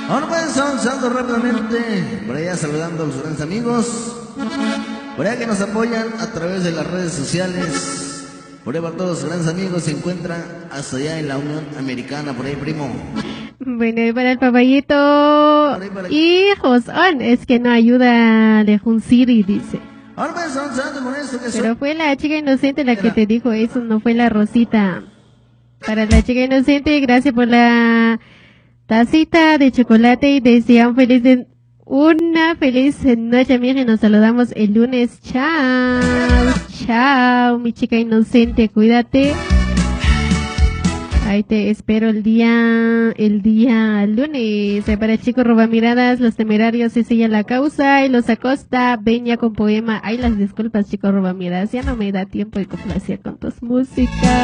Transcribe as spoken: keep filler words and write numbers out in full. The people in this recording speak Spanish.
Ahora pues avanzando rápidamente, por allá saludando a los grandes amigos, por allá que nos apoyan a través de las redes sociales, por ahí para todos los grandes amigos se encuentran hasta allá en la Unión Americana, por ahí primo. Bueno, y para el papayito, para... hijos, oh, es que no ayuda de Junsiri, dice. Ahora pues avanzando con esto que Pero son... fue la chica inocente la que te dijo eso, no fue la Rosita. Para la chica inocente, gracias por la tacita de chocolate y desean feliz de... una feliz noche, amiga, y nos saludamos el lunes. Chao, chao, mi chica inocente, cuídate. Ahí te espero el día, el día lunes. Para el chico roba miradas, los temerarios es ella la causa y los Acosta, ven ya con poema. Ay, las disculpas, chico roba miradas, ya no me da tiempo de complacer con tus músicas.